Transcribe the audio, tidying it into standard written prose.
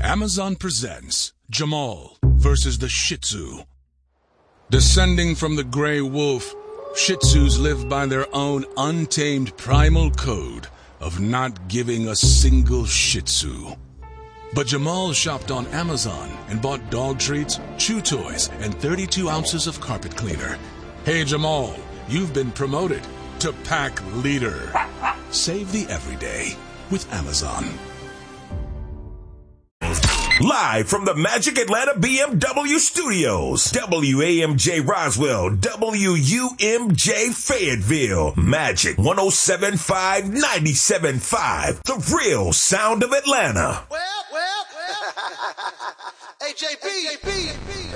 Amazon presents Jamal versus the Shih Tzu. Descending from the gray wolf, Shih Tzus live by their own untamed primal code of not giving a single Shih Tzu. But Jamal shopped on Amazon and bought dog treats, chew toys, and 32 ounces of carpet cleaner. Hey Jamal, you've been promoted to pack leader. Save the everyday with Amazon. Live from the Magic Atlanta BMW studios, WAMJ Roswell, WUMJ Fayetteville, Magic 107.5, 97.5, the real sound of Atlanta. Well. Hey, JB.